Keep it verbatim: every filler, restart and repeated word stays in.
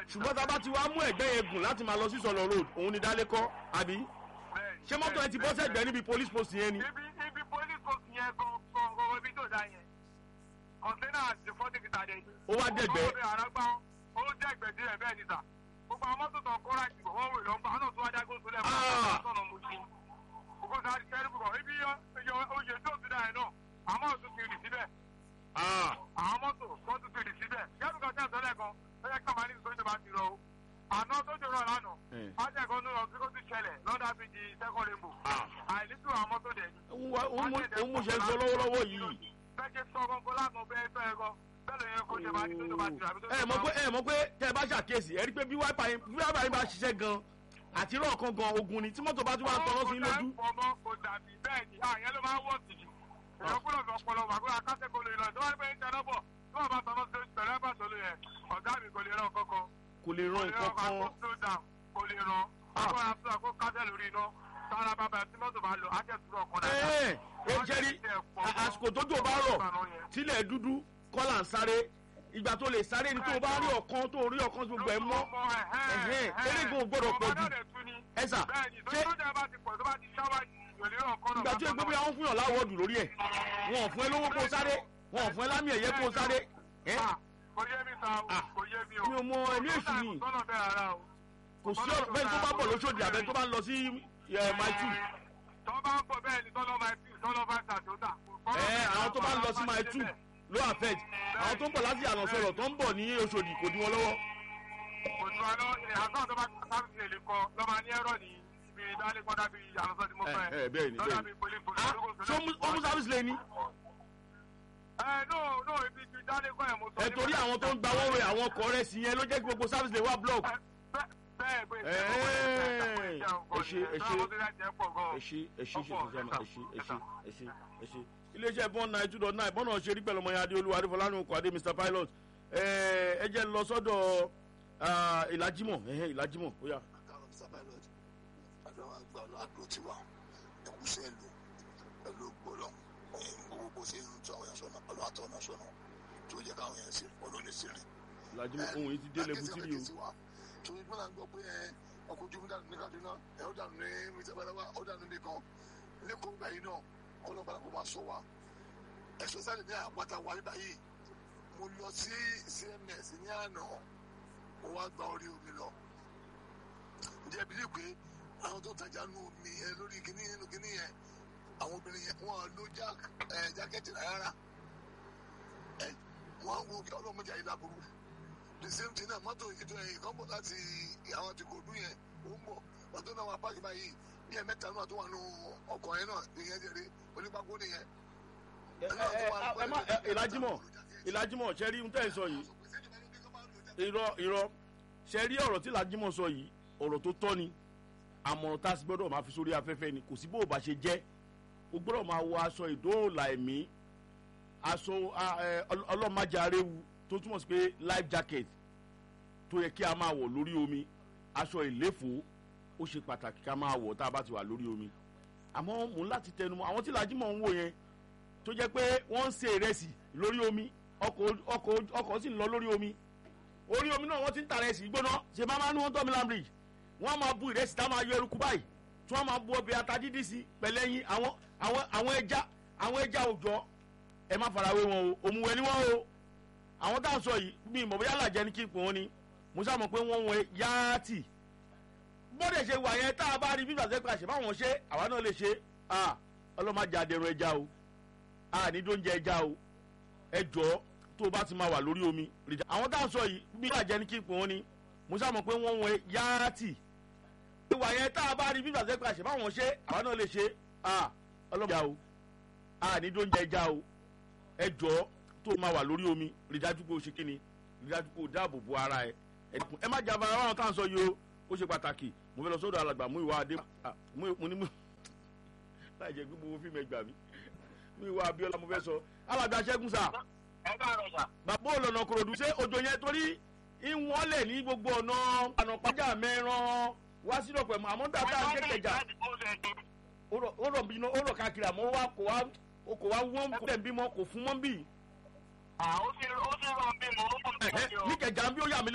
ṣùgbọ́n tá a bá ti wá mú ẹ̀gbẹ́ yẹn gùn láti máa lọ sí Sọ̀lọ̀ road òun ni Dálékọ́ àbí ṣé mọ́tò ẹ ti bọ́ sẹ́gbẹ̀ẹ́ níbi police post yẹn ni. ibi ibi police post yẹn gan-an ibi tó dá yẹn kọ̀ǹténà àti fọ́tì kìtà dẹ̀ ni. ó wá dẹ̀gbẹ́. ó dẹ̀gbẹ́ díẹ̀ bẹ́ẹ̀ ni sà gbogbo àwọn mọ́tò tó ń kọ́ra ìgbò wọ́n wò lọ́nà àwọn tó wá dágbó sílẹ̀ mọ́ ọ̀nà mọ̀ṣin gbogbo sáré sẹ́rí bùkọ̀ ibi oyè tó ti dá yẹn náà àmọ́ tó ti rì síbẹ̀ àwọn mọ́tò tó ti rì síbẹ̀ gẹ́gẹ́ bí kan tẹ́lẹ̀ kan ó yẹ ká máa ní ìsọ́jú bá ti rọ o àná tó jọrọ lánàá ájẹ̀kọ́ ní ọ̀sìn kó ti ṣẹlẹ̀ lọ́dà fi di second rainbow àìlítù àwọn mọ́tò dẹ̀ ni. òun mú ṣe ń sọ lọ́wọ́lọ́wọ́ yìí. bẹ́ẹ̀ ṣe sọ gbọ́ngàn lánàá bẹ́ẹ̀ fẹ́ kọ́ ẹ mọ̀ pé ẹ mọ̀ pé tẹ́ ẹ bá ṣàkíyèsí ẹ rí pé bí wáìpà yín bí wáìpà yín bá ṣiṣẹ́ gan àti irọ́ kan gan ogun ni tí mọ́tò bá tún wá ń tọ́nà sí lójú. ọmọ kò dàbí bẹ́ẹ̀ ni àyẹ́ ló máa ń wọ̀ sí i èèyàn kúrò ní ọpọlọ wà pé akásẹ́kọ̀ọ́ lè lọ tí wọ́n bẹ ń tẹná bọ̀ tí wọ́n bá tọ́nà sí pẹ̀lẹ́ bá sọ ló yẹ ọ̀gá mi kò lè ràn kankan. kò lè ràn kankan. kò lè ràn àwọn àtúntò kó kásẹ̀ lórí iná sára bàbá tí mọ́tò bá lọ àjẹsùrọ̀ ọkọ̀ dáadáa. ẹ ẹ jẹ́rí àsìkò tójò bá rọ̀ tílẹ̀ dúdú kọ́là ń sáré ìgbà tó lè sáré ni tó o bá rí ọ̀kan tó o rí ọ̀kan gbogbo ẹ̀ mọ́ eléegun ò gbọ́dọ̀ pọ̀ jù ẹ sà ṣé ìgbà tó egbò bí wọ́n fún yàn láwọ́ọ̀dù lórí ẹ̀ wọn ò fún ẹ lówó kó o sáré wọn ò fún ẹ lámì ẹ̀yẹ kó o sáré. mi ò mọ ẹ̀mí èṣù ni kò sí ọ̀rọ̀ bẹ́ẹ̀ tó bá bọ̀ lóṣòdì àbẹ́ tó bá ń lọ sí maitu. tọ́ bá ń bọ̀ bẹ́ẹ̀ ni tọ́lọ́ maitu tọ́lọ́ bá ń tàjọ́tà. ẹ àwọn tó bá ń lọ sí maitu ló affect àwọn tó ń bọ̀ láti àná sọ̀rọ̀ tó ń bọ̀ ní Òṣòdì kò dí wọn lọ́wọ́. kò tí wọn lọ ilẹ̀ àtọ́ tó bá sáfìsì lè kọ́ lọ́ba ní ẹ̀rọ ní ibi ìdálẹ́kọ́ dábì àlọ́sọ tí mo fẹ́. ẹ bẹ́ẹ̀ ni bẹ́ẹ̀ ni ṣé ó mú sáfìsì lè ní. ẹ no no ibi ìdálẹ́kọ́ yẹn mo sọ. ẹ torí àwọn tó ń gba wọ́wọ́ àwọn ọkọ̀ rẹ̀ sí yẹn ló jẹ́ kí gbogbo sáfìsì lè wá block. bẹ́ẹ̀ bẹ́ẹ̀ ẹ ṣe ẹ ṣe ẹ ṣe ẹ ṣe ẹ ṣe ẹ ṣe ẹ ṣe ẹ ṣe iléeṣẹ́ bọ́n nine two dot nine bọ́nà ṣe rí pẹ̀lú ọmọ yẹn adéolúwa adéfọlánú okò adé Mr Pilot ẹ jẹ́ lọ sọ́dọ̀ ìlàjímọ̀ ìlàjímọ̀ ó yá. àkàrọ̀ Mr Pilot àdúrà àgbà ọlọ́àdúró ti wà ẹ̀kúṣẹ́ ìlú pẹ̀lú gbọ́dọ̀ gbogbo bó ṣe ń tún àwọn yẹn sọ̀nà ọlọ́àtọ̀ ọ̀nà sọ̀nà tó jẹ́ káwọn yẹn sí olóòlì sí rìn. ìlàjímọ̀ ohun yìí ti dé lẹ́bù tí rí o. torí gbọ́dọ̀ gbọ́ pé ọkọ̀ ojú dànù ní Kaduna ẹ̀ ó dànù ní mìtẹ́bàdàwà ó dànù nìkan lẹ́kọ̀ọ́ gbà yìí náà kọlọ́bàlà kò máa sọ wa ẹ̀sọ́ sáré ní àpáta wa nígbà yìí mo lọ sí C M S ní àná mo wá gba orí omi lọ ǹjẹ́ bílí pé àwọn tó tajà nù mí ẹ lórí kíní nínú kíní yẹn àwọn obìnrin yẹn wọn ló jákẹ́tì rárá ẹ wọn wo kí ọlọ́mọdé ayé láburú the same thing náà mọ́tò ètò ẹ̀yìn kan bọ̀ láti àwọn tí kò dún yẹn ó ń bọ̀ mọ́tò náà wà pàṣẹ báyìí ní ẹ̀mẹ́ta náà tó wà nù ọkọ̀ yẹn náà ìyẹn jẹ́rẹ́ onípàkó nìyẹn. ẹ má ìlàjímọ̀ ìlàjímọ̀ ṣe rí tẹ́ ẹ sọ yìí irọ́ irọ́ ṣe rí ọ̀rọ̀ tí ìlàjímọ̀ sọ yìí ọ̀rọ̀ tó tọ́ ni àmọ̀ràn tá a sì gbọ́dọ̀ máa fi sórí afẹ́fẹ́ ni kò sí bó o bá ṣe jẹ́ o gbọ́dọ̀ máa wọ aṣọ ìdóòlà ẹ̀mí aṣọ ọlọ́màjàrewu tó túmọ̀ sí pé life jacket tó yẹ kí a máa wọ̀ lórí omi aṣọ ìléfòó ó ṣe pàtàkì ká máa wọ̀ tá a bá ti wà lórí omi àmọ́ mò ń láti tẹnumọ́ àwọn tí làjímọ̀ ń wò yẹn tó jẹ́ pé wọ́n ń ṣe ìrẹsì lórí omi ọkọ̀ ọkọ̀ ọkọ̀ sì ń lọ lórí omi orí omi náà wọ́n ti ń ta ìrẹsì gbóná ṣe máa máa ní wọ́n tọ́ mi lámbridge wọ́n máa bu ìrẹsì tá máa yọ eruku báyìí tí wọ́n máa bu ọbẹ̀ ata dídí sí pẹ̀lẹ́yìn àwọn àwọn àwọn ẹja àwọn ẹja òjò ẹ má farawé wọn o òmùwẹ̀ ni wọ́n o àwọn tá à ń sọ yìí bí ìmọ̀ bóyá làjẹ́ ní kí n pè wọ́n ni mo sá mọ̀ pé wọ́n wọn yáàtì bọ́dẹ̀ ṣe wà yẹn tá a bá rí bí ìgbà sẹ́pẹ́ àṣẹ báwọn ṣe àwa náà lè ṣe ọlọ́mọdé adẹrun ẹja o ànídóúnjẹ ẹja o ẹ jọ tó o bá ti máa wà lórí omi àwọn tá à ń sọ yìí bí ìgbà ní kí n pè wọ́n ni mo sá mọ̀ pé wọ́n wọn yáàtì ìwà yẹn tá a bá rí bí ìgbà sẹ́pẹ́ àṣẹ báwọn ṣe àwa náà lè ṣe ọlọ́mọdé ẹja o ànídóúnjẹ ẹja o ẹ jọ tó o máa wà lórí omi rí dájú pé o ṣe kíni rí dájú pé o dáàbò bo ara ẹ ẹ má jà fara wọn tá à ń sọ yìí o ó ṣe pàtàkì mo fẹ́ lọ sọ́dọ̀ alàgbà mú ìwà adé mo ní mú láì jẹ́ pé mo fi mẹ́gbà mi mú ìwà Abíọ́lá mo fẹ́ sọ alàgbà Ṣẹ́gun sà. ẹ káàárọ̀ sà. bàbá olùnà Kòròdú ṣé òjò yẹn torí ìwọ̀n lẹ̀ ní gbogbo ọ̀nà ànàpájà mẹ́ran wá sí lọ́pẹ̀ mọ́ àmọ́ dáadáa ń kékèjà ó rọ̀ bínú ó rọ̀ káàkiri àmọ́ wá kò wá kò wá wọ́n kò tẹ̀ ń bímọ kò fún mọ́ bì. ó ti rọ̀ bímọ ó kò tẹ̀ ń bímọ. ní kẹjà ń bí ó yà mí